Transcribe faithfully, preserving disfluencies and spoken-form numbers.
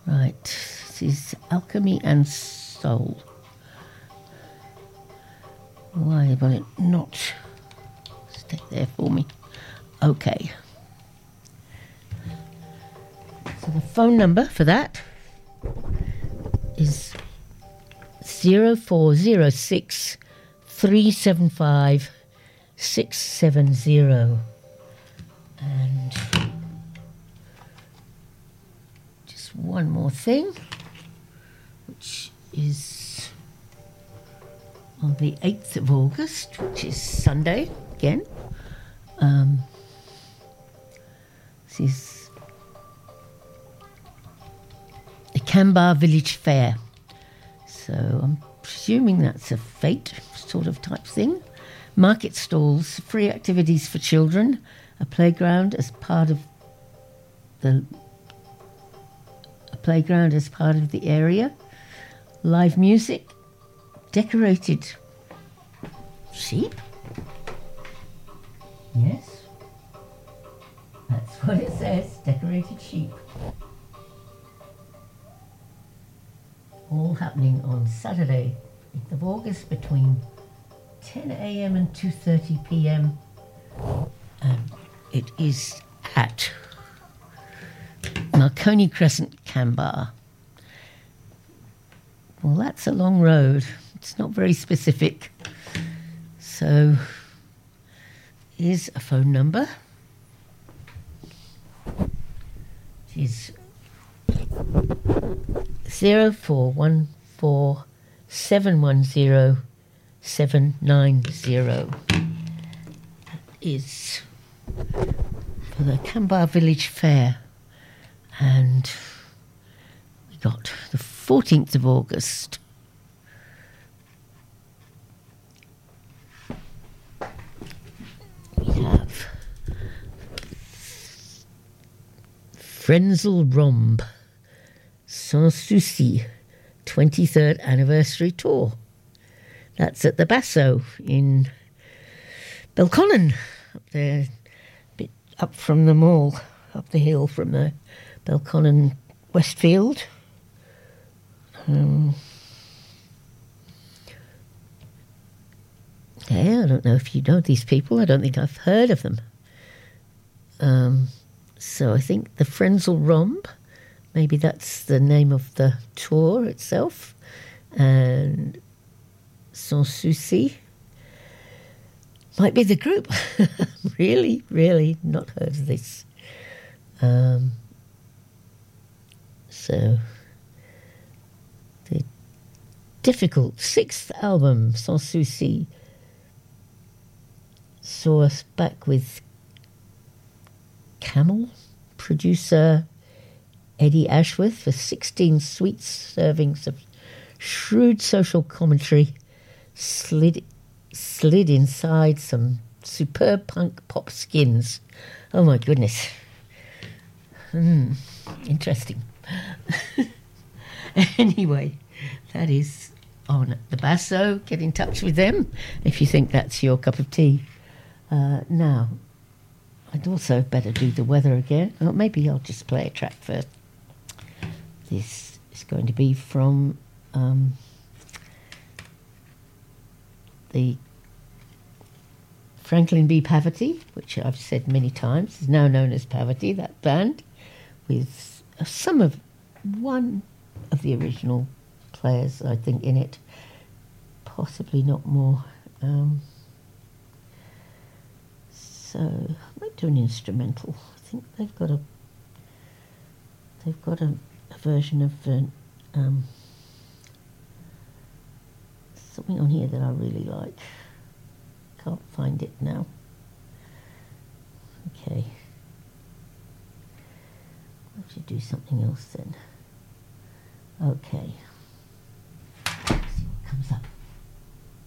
Right, this is Alchemy and Soul. Why will it not stay there for me? Okay. So the phone number for that is zero four zero six three seven five six seven zero. And just one more thing, which is on the eighth of August, which is Sunday again. Um, this is the Kambar Village Fair. So I'm presuming that's a fete sort of type thing. Market stalls, free activities for children, a playground as part of the a playground as part of the area, live music, decorated sheep. Yes, that's what it says, decorated sheep. All happening on Saturday, eighth of August, between ten a m and two thirty p m And it is at Marconi Crescent, Kambar. Well, that's a long road. It's not very specific. So, here's a phone number. It is zero four one four seven one zero seven nine zero. That is for the Kambar Village Fair. And we got the fourteenth of August. We have Frenzal Romb Sans Souci twenty-third Anniversary Tour. That's at the Basso in Belconnen, up there, a bit up from the mall, up the hill from the Belconnen Westfield. Um, yeah, I don't know if you know these people. I don't think I've heard of them. Um, so I think the Frenzal Romb, maybe that's the name of the tour itself, and Sans Souci might be the group. really, really not heard of this. Um, so, the difficult sixth album, Sans Souci, saw us back with Camel producer Eddie Ashworth for sixteen sweet servings of shrewd social commentary, slid slid inside some superb punk pop skins. Oh my goodness. Hmm, interesting. Anyway, that is on the Basso. Get in touch with them if you think that's your cup of tea. Uh, now, I'd also better do the weather again. Or maybe I'll just play a track first. This is going to be from um, the Franklin B. Pavity, which I've said many times, is now known as Pavity, that band, with some of one of the original players, I think, in it. Possibly not more. Um, so I might do an instrumental. I think they've got a they've got a, a version of an, um, something on here that I really like. Can't find it now. Okay. I should do something else then. Okay.